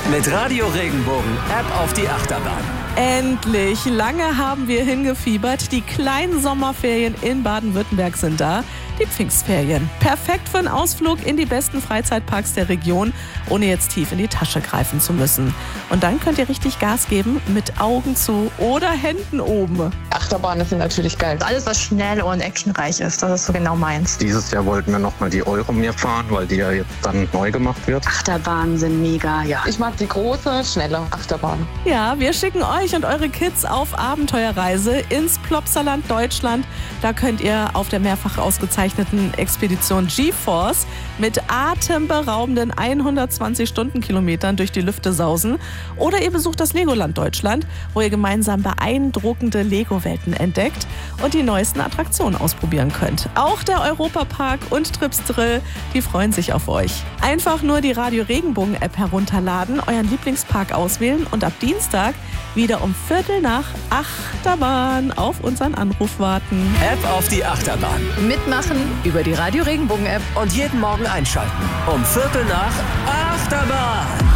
Mit Radio Regenbogen App auf die Achterbahn. Endlich! Lange haben wir hingefiebert. Die kleinen Sommerferien in Baden-Württemberg sind da. Die Pfingstferien. Perfekt für einen Ausflug in die besten Freizeitparks der Region, ohne jetzt tief in die Tasche greifen zu müssen. Und dann könnt ihr richtig Gas geben mit Augen zu oder Händen oben. Achterbahnen sind natürlich geil. Alles, was schnell und actionreich ist, das ist so genau meins. Dieses Jahr wollten wir nochmal die Euromir fahren, weil die ja jetzt dann neu gemacht wird. Achterbahnen sind mega, ja. Ich mag die große, schnelle Achterbahn. Ja, wir schicken euch und eure Kids auf Abenteuerreise ins Plopsaland Deutschland. Da könnt ihr auf der mehrfach ausgezeichneten Expedition GeForce mit atemberaubenden 120 Stundenkilometern durch die Lüfte sausen. Oder ihr besucht das Legoland Deutschland, wo ihr gemeinsam beeindruckende Lego-Welten entdeckt und die neuesten Attraktionen ausprobieren könnt. Auch der Europapark und Tripsdrill, die freuen sich auf euch. Einfach nur die Radio Regenbogen App herunterladen, euren Lieblingspark auswählen und ab Dienstag wieder um 7:45 Achterbahn auf unseren Anruf warten. App auf die Achterbahn. Mitmachen über die Radio Regenbogen App. Und jeden Morgen einschalten. Um 7:45 Achterbahn.